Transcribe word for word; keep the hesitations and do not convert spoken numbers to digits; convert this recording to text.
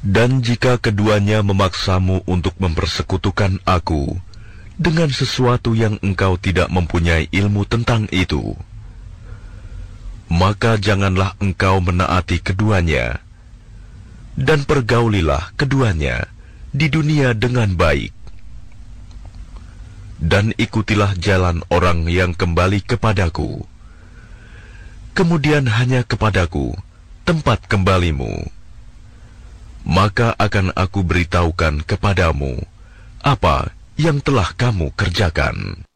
Dan jika keduanya memaksamu untuk mempersekutukan aku dengan sesuatu yang engkau tidak mempunyai ilmu tentang itu, maka janganlah engkau menaati keduanya, dan pergaulilah keduanya di dunia dengan baik. Dan ikutilah jalan orang yang kembali kepadaku, kemudian hanya kepadaku tempat kembalimu. Maka akan aku beritahukan kepadamu apa yang telah kamu kerjakan.